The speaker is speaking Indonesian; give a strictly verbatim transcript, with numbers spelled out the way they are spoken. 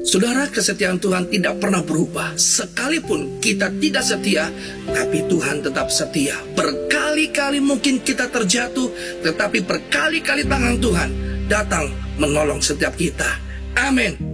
Saudara, kesetiaan Tuhan tidak pernah berubah. Sekalipun kita tidak setia, tapi Tuhan tetap setia. Berkali-kali mungkin kita terjatuh, tetapi berkali-kali tangan Tuhan datang menolong setiap kita. Amin.